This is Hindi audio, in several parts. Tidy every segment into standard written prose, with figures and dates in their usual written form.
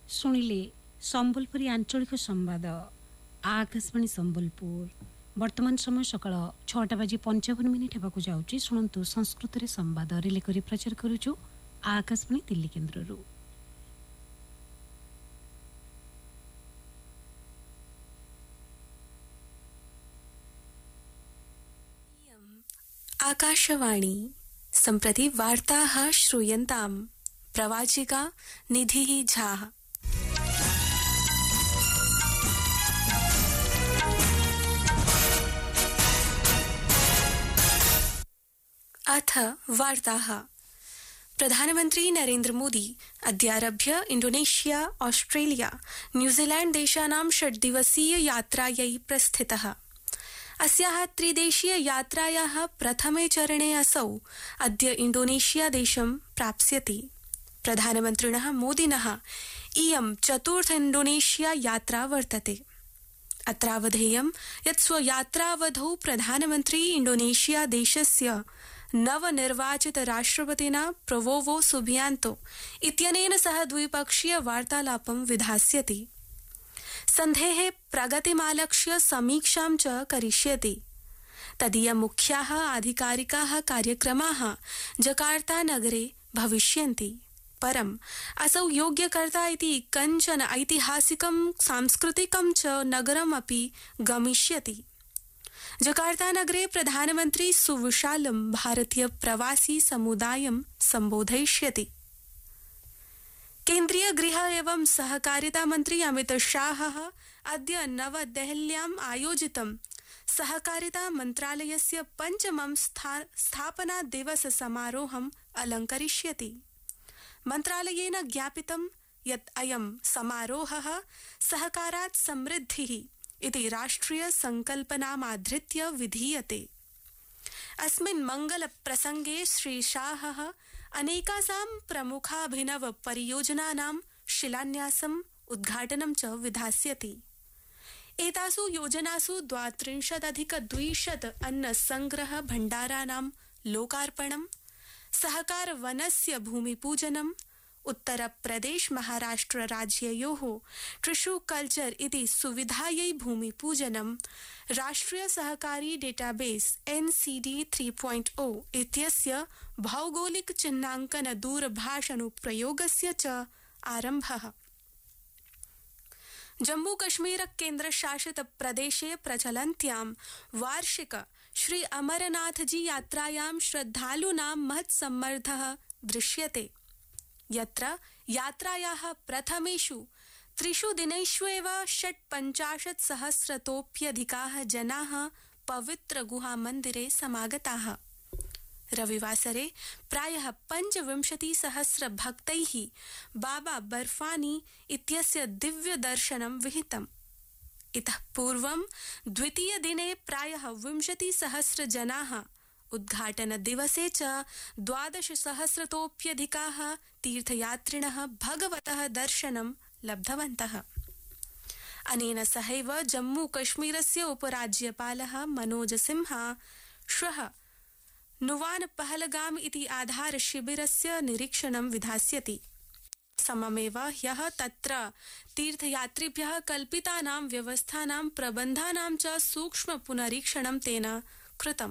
शुणिले सम्बलपुरी आंचलिक संवाद आकाशवाणी सम्बलपुर। वर्तमान समय सकाळ 6:55 हेबाकु जाउची। शुणंतु संस्कृत रे संवाद रिले करी प्रचार करूछु आकाशवाणी दिल्ली केन्द्ररू। आकाशवाणी सम्प्रति वार्ताः श्रूयन्ताम्। प्रवाचिका निधिः झा। अथ वार्ताः। प्रधानमन्त्री Narendra Modi अद्यारभ्य Indonesia, Australia, New Zealand देशानां 6 दिवसीय यात्रायै प्रस्थितः। अस्याः त्रिदेशीय यात्रायाः प्रथमे चरणे असौ अद्य इंडोनेशिया देशं प्राप्स्यति। प्रधानमन्त्रिणः मोदिनः इयं चतुर्थ इंडोनेशिया यात्रा वर्तते। अत्रावधेयं यत् स्वयात्रावधौ प्रधानमन्त्री इंडोनेशिया देशस्य नवनिर्वाचित राष्ट्रपतिना प्रबोवो सुबियांतो इत्यनेन सह द्विपक्षीय वार्तालापं विधास्यति। सन्धेः प्रगतिमालक्ष्य समीक्षां च करिष्यति। तदीय मुख्याः आधिकारिकाः कार्यक्रमाः जकार्ता नगरे भविष्यन्ति। परम् असौ योग्यकर्ता इति कञ्चन ऐतिहासिकं सांस्कृतिकं च नगरमपि गमिष्यति। जकार्ता नगरे प्रधानमन्त्री सुविशालं भारतीय प्रवासी समुदायं सम्बोधयिष्यति। केन्द्रीय गृह एवं सहकारिता मंत्री अमित शाहः अद्य नवदेहल्याम् आयोजितं सहकारिता मन्त्रालयस्य 5मं स्थापना दिवस समारोहम् अलङ्करिष्यति। मन्त्रालयेन ज्ञापितं यत् अयं समारोहः सहकारात् समृद्धिः इति राष्ट्रिय संकल्पनामाधृत्य विधीयते। अस्मिन् मंगल प्रसंगे श्री शाहः अनेकासां प्रमुखाभिनव परियोजनानां शिलान्यासम् उद्घाटनं च विधास्यति। एतासु योजनासु 32,200 अन्न संग्रह भण्डाराणां लोकार्पणं, सहकार वनस्य भूमिपूजनम्, उत्तर प्रदेश महाराष्ट्र राज्ययोः ट्रिशु कल्चर इति सुविधायै भूमिपूजनं, राष्ट्रिय सहकारी डेटाबेस NCD 3.0 इत्यस्य भौगोलिक चिह्नाङ्कन दूरभाषानुप्रयोगस्य च आरम्भः। जम्मू कश्मीर केन्द्रशासित प्रदेशे प्रचलन्त्यां वार्षिक श्री अमरनाथजी यात्रायां श्रद्धालूनां महत्सम्मर्दः दृश्यते। यत्र यात्रायाः प्रथमेषु 3 दिनेषु एव 56,000तोऽप्यधिकाः जनाः पवित्र गुहामन्दिरे समागताः। रविवासरे प्रायः 25,000 भक्तैः बाबा बर्फानी इत्यस्य दिव्य दर्शनं विहितम्। इतः पूर्वं द्वितीय दिने प्रायः 20,000 जनाः, उद्घाटन दिवसे च 12,000तोऽप्यधिकाः तीर्थयात्रिणः भगवतः दर्शनं लब्धवन्तः। अनेन सहैव जम्मू कश्मीरस्य उपराज्यपालः मनोज सिन्हा श्वः नुवान पहलगाम इति आधार शिबिरस्य निरीक्षणं विधास्यति। सममेव ह्यः तत्र तीर्थयात्रिभ्यः कल्पितानां व्यवस्थानां प्रबन्धानां च सूक्ष्म पुनरीक्षणं तेन कृतम्।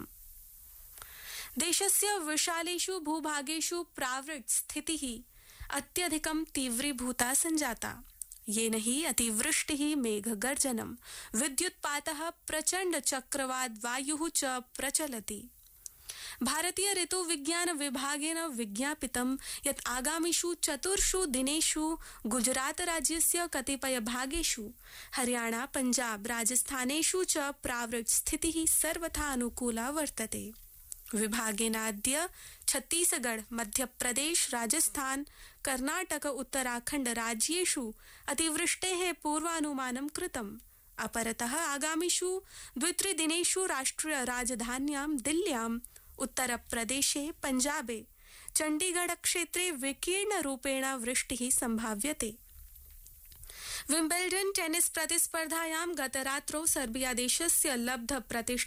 देशस्य विशालेषु भूभागेषु प्रावृट् स्थितिः अत्यधिकं तीव्रीभूता सञ्जाता, येन हि अतिवृष्टिः, मेघगर्जनं, विद्युत्पातः, प्रचण्ड चक्रवात वायुः च प्रचलति। भारतीय ऋतुविज्ञान विभागेन विज्ञापितं यत् आगामिषु 4 दिनेषु गुजरात राज्यस्य कतिपय भागेषु, हरियाणा, पंजाब, राजस्थानेषु च प्रावृट् स्थितिः सर्वथा अनुकूला वर्तते। विभागेन अद्य छत्तीसगढ़, मध्यप्रदेश, राजस्थान, कर्नाटक, उत्तराखण्ड राज्येषु अतिवृष्टेः पूर्वानुमानं कृतम्। अपरतः आगामिषु 2-3 दिनेषु राष्ट्रिय राजधान्यां दिल्ल्यां, उत्तरप्रदेशे, पंजाबे, चण्डीगढ़ क्षेत्रे विकीर्ण रूपेण वृष्टिः संभाव्यते। विम्बल्डन् टेनिस् प्रतिस्पर्धायां गतरात्रौ सर्बिया देशस्य लब्ध प्रतिष्ठा